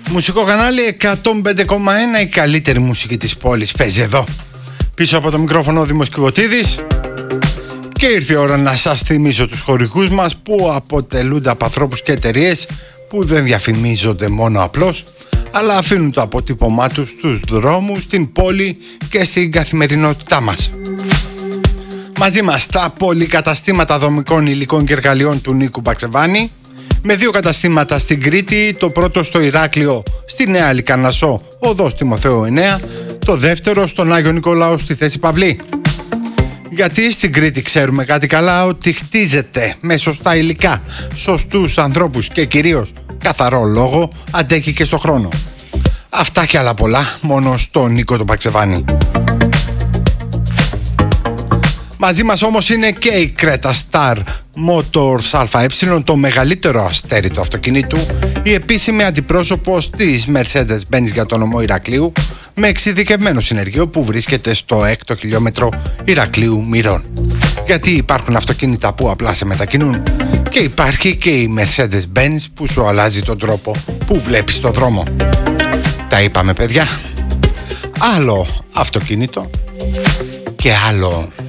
Μουσικό κανάλι 105,1, η καλύτερη μουσική της πόλης παίζει εδώ. Πίσω από το μικρόφωνο ο Δήμος Κιβωτίδης. Και ήρθε η ώρα να σας θυμίσω τους χορηγούς μας, που αποτελούνται από ανθρώπους και εταιρείες που δεν διαφημίζονται μόνο απλώς, αλλά αφήνουν το αποτύπωμά τους στους δρόμους, στην πόλη και στην καθημερινότητά μας. Μαζί μας τα πολυκαταστήματα δομικών υλικών και εργαλείων του Νίκου Μπαξεβάνη, με 2 καταστήματα στην Κρήτη, το πρώτο στο Ηράκλειο στη Νέα Λυκανασσό, οδός Τιμοθέου 9, το δεύτερο στον Άγιο Νικολάου στη Θέση Παυλή. Γιατί στην Κρήτη ξέρουμε κάτι καλά, ότι χτίζεται με σωστά υλικά, σωστούς ανθρώπους και κυρίως καθαρό λόγο, αντέχει και στο χρόνο. Αυτά και άλλα πολλά μόνο στον Νίκο τον Μπαξεβάνη. Μαζί μας όμως είναι και η Creta Star Motors ΑΕ, το μεγαλύτερο αστέρι του αυτοκινήτου, η επίσημη αντιπρόσωπος της Mercedes-Benz για τον νομό Ηρακλείου, με εξειδικευμένο συνεργείο που βρίσκεται στο 6ο χιλιόμετρο Ηρακλείου Μυρών. Γιατί υπάρχουν αυτοκίνητα που απλά σε μετακινούν, και υπάρχει και η Mercedes-Benz που σου αλλάζει τον τρόπο που βλέπεις το δρόμο. Τα είπαμε, παιδιά. Άλλο αυτοκίνητο και άλλο